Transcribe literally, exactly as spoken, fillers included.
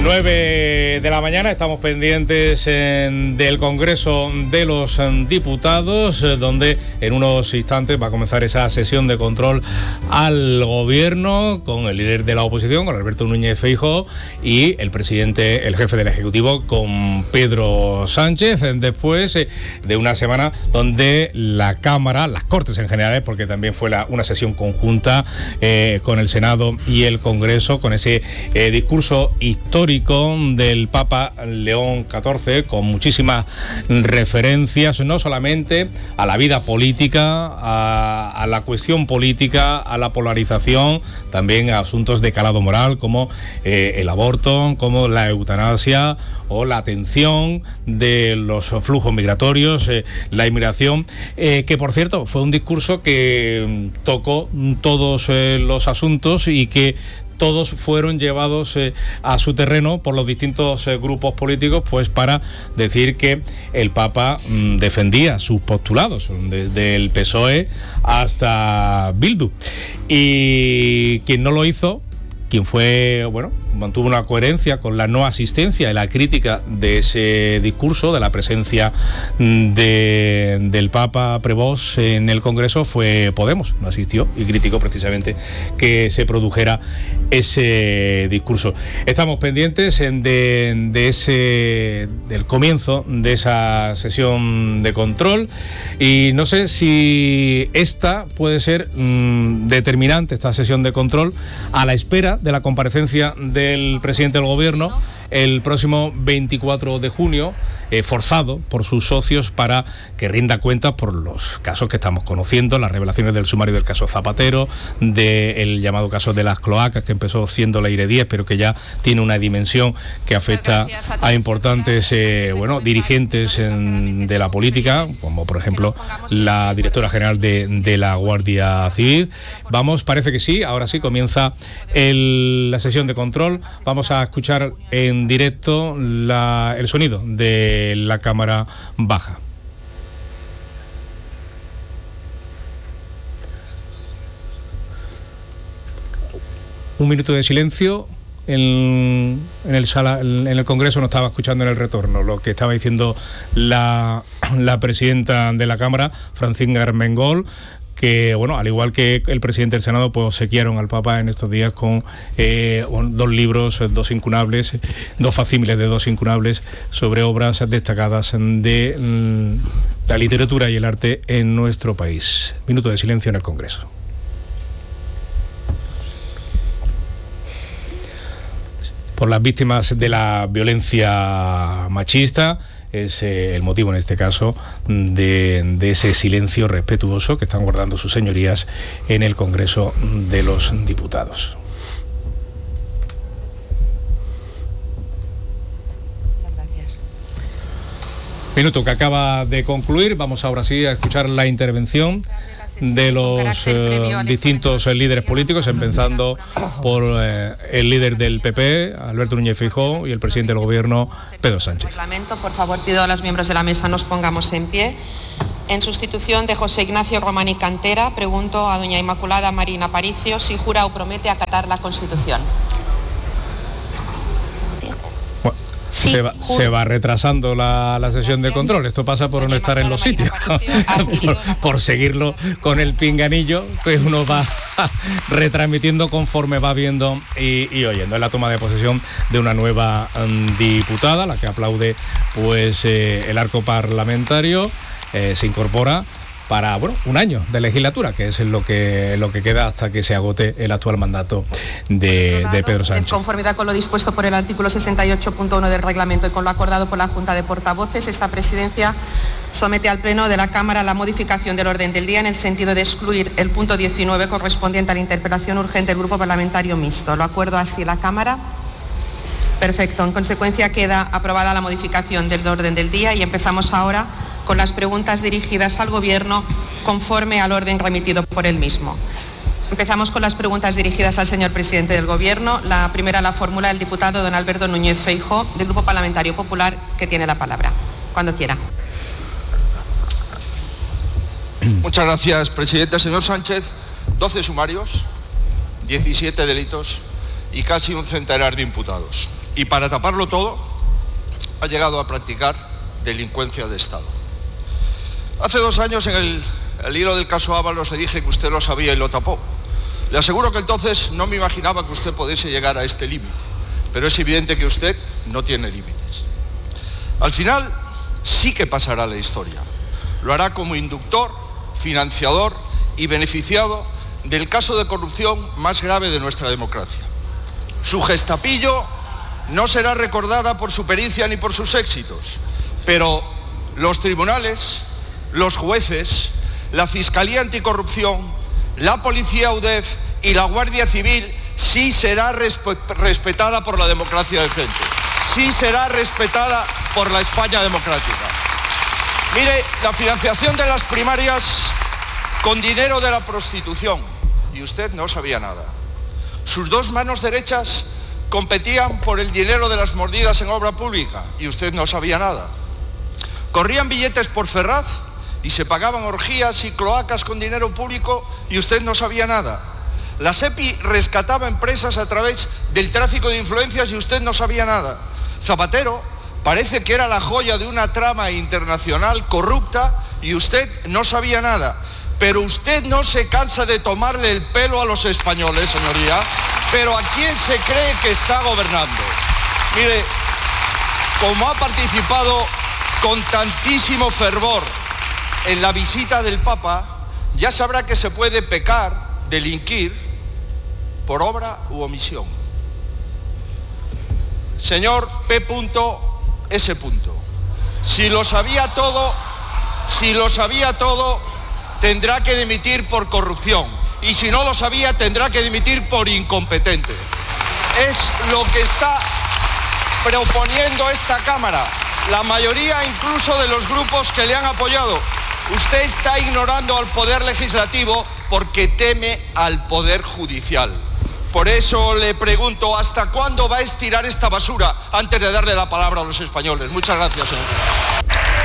nueve de la mañana, estamos pendientes en, del Congreso de los Diputados, donde en unos instantes va a comenzar esa sesión de control al gobierno con el líder de la oposición, con Alberto Núñez Feijóo, y el presidente, el jefe del Ejecutivo, con Pedro Sánchez, después de una semana donde la Cámara, las Cortes en general, porque también fue la, una sesión conjunta eh, con el Senado y el Congreso, con ese eh, discurso histórico del Papa León catorce, con muchísimas referencias no solamente a la vida política, a, a la cuestión política, a la polarización, también a asuntos de calado moral como eh, el aborto, como la eutanasia o la atención de los flujos migratorios, eh, la inmigración, eh, que por cierto fue un discurso que tocó todos eh, los asuntos y que todos fueron llevados eh, a su terreno por los distintos eh, grupos políticos, pues para decir que el Papa mm, defendía sus postulados, desde el P S O E hasta Bildu. Y quien no lo hizo, quien fue, bueno, mantuvo una coherencia con la no asistencia y la crítica de ese discurso, de la presencia de, del Papa Prevost en el Congreso, fue Podemos. No asistió y criticó precisamente que se produjera ese discurso. Estamos pendientes de, de ese, del comienzo de esa sesión de control, y no sé si esta puede ser mmm, determinante, esta sesión de control, a la espera de la comparecencia del presidente del gobierno el próximo veinticuatro de junio, eh, forzado por sus socios para que rinda cuentas por los casos que estamos conociendo, las revelaciones del sumario del caso Zapatero, del llamado caso de las cloacas, que empezó siendo la I R E diez, pero que ya tiene una dimensión que afecta a, a importantes eh, bueno, dirigentes en, de la política, como por ejemplo la directora general de, de la Guardia Civil. Vamos, parece que sí, ahora sí comienza el, la sesión de control. Vamos a escuchar en directo la, el sonido de la Cámara Baja. Un minuto de silencio. En, en, el sala, en el Congreso no estaba escuchando en el retorno lo que estaba diciendo la, la presidenta de la Cámara, Francina Armengol, que, bueno, al igual que el presidente del Senado, pues obsequiaron al Papa en estos días con eh, dos libros, dos incunables, dos facsímiles de dos incunables sobre obras destacadas de mm, la literatura y el arte en nuestro país. Minuto de silencio en el Congreso. Por las víctimas de la violencia machista, es eh, el motivo en este caso de, de ese silencio respetuoso que están guardando sus señorías en el Congreso de los Diputados. Muchas gracias. Minuto que acaba de concluir. Vamos ahora sí a escuchar la intervención de los eh, distintos eh, líderes políticos, empezando por eh, el líder del P P, Alberto Núñez Feijóo, y el presidente del Gobierno, Pedro Sánchez. Reglamento, por favor, pido a los miembros de la mesa nos pongamos en pie. En sustitución de José Ignacio Román y Cantera, pregunto a doña Inmaculada Marín Aparicio si jura o promete acatar la Constitución. Sí, se, va, se va retrasando la, la sesión de control. Esto pasa por no estar en los sitios, por, por seguirlo con el pinganillo, pues uno va retransmitiendo conforme va viendo y, y oyendo. Es la toma de posesión de una nueva um, diputada, la que aplaude pues eh, el arco parlamentario. Eh, se incorpora para, bueno, un año de legislatura, que es lo que lo que queda hasta que se agote el actual mandato de, de Pedro Sánchez. En conformidad con lo dispuesto por el artículo sesenta y ocho punto uno del reglamento y con lo acordado por la Junta de Portavoces, esta presidencia somete al Pleno de la Cámara la modificación del orden del día en el sentido de excluir el punto diecinueve correspondiente a la interpelación urgente del Grupo Parlamentario Mixto. ¿Lo acuerdo así la Cámara? Perfecto. En consecuencia queda aprobada la modificación del orden del día y empezamos ahora con las preguntas dirigidas al Gobierno conforme al orden remitido por el mismo. Empezamos con las preguntas dirigidas al señor presidente del Gobierno. La primera la formula el diputado don Alberto Núñez Feijóo, del Grupo Parlamentario Popular, que tiene la palabra. Cuando quiera. Muchas gracias, presidente. Señor Sánchez, doce sumarios, diecisiete delitos y casi un centenar de imputados. y para taparlo todo ha llegado a practicar delincuencia de Estado. Hace dos años en el, el hilo del caso Ábalos le dije que usted lo sabía y lo tapó. Le aseguro que entonces no me imaginaba que usted pudiese llegar a este límite, pero es evidente que usted no tiene límites. Al final sí que pasará la historia. Lo hará como inductor, financiador y beneficiado del caso de corrupción más grave de nuestra democracia. Su gestapillo no será recordada por su pericia ni por sus éxitos, pero los tribunales, los jueces, la Fiscalía Anticorrupción, la Policía UDEF y la Guardia Civil sí será resp- respetada por la democracia decente, sí será respetada por la España democrática. Mire, la financiación de las primarias con dinero de la prostitución, y usted no sabía nada. Sus dos manos derechas competían por el dinero de las mordidas en obra pública, y usted no sabía nada. Corrían billetes por Ferraz y se pagaban orgías y cloacas con dinero público, y usted no sabía nada. La SEPI rescataba empresas a través del tráfico de influencias y usted no sabía nada. Zapatero parece que era la joya de una trama internacional corrupta y usted no sabía nada. Pero usted no se cansa de tomarle el pelo a los españoles, señoría. Pero ¿a quién se cree que está gobernando? Mire, como ha participado con tantísimo fervor en la visita del Papa, ya sabrá que se puede pecar, delinquir, por obra u omisión. Señor P. S. Si lo sabía todo, si lo sabía todo, tendrá que dimitir por corrupción. Y si no lo sabía, tendrá que dimitir por incompetente. Es lo que está proponiendo esta Cámara, la mayoría incluso de los grupos que le han apoyado. Usted está ignorando al Poder Legislativo porque teme al Poder Judicial. Por eso le pregunto, ¿hasta cuándo va a estirar esta basura antes de darle la palabra a los españoles? Muchas gracias, señor.